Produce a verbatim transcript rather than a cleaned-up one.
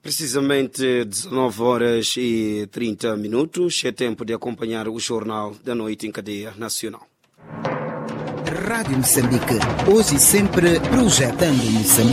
Precisamente dezenove horas e trinta minutos, é tempo de acompanhar o Jornal da Noite em cadeia nacional. Rádio Moçambique, hoje e sempre projetando Moçambique.